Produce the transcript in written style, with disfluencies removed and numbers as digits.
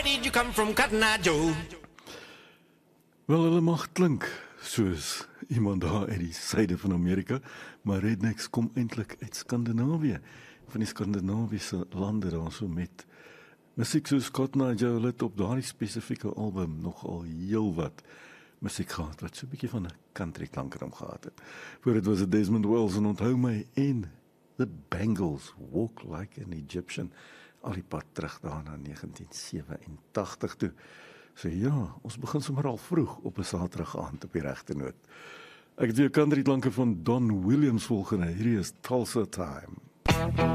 where did you come from, Cotton Eye Joe? Wel, hulle mag klink soos iemand daar uit die suide van Amerika, maar Rednecks kom eintlik uit Skandinawië, van die Skandinawiese lande daar so met musiek soos Cotton Eye Joe het op daardie spesifieke album nogal heel wat musiek gehad, wat so 'n bietjie van 'n country klank erom gehad het. Voor dit was het Desmond Wells en onthou my en The Bangles, Walk Like an Egyptian, al die pad terug daar na 1987 toe. So ja, ons begin sommer al vroeg op 'n Saterdag aand op die regte noot. Ek het weer country klanke van Don Williams volgende, hierdie is Tulsa Time.